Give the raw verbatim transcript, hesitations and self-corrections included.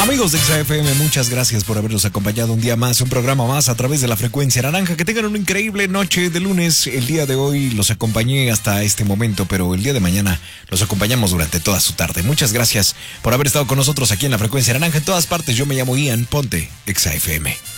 Amigos de Exa F M, muchas gracias por habernos acompañado un día más, un programa más a través de la frecuencia naranja. Que tengan una increíble noche de lunes. El día de hoy los acompañé hasta este momento, pero el día de mañana los acompañamos durante toda su tarde. Muchas gracias por haber estado con nosotros aquí en la frecuencia naranja en todas partes. Yo me llamo Ian, ponte Exa F M.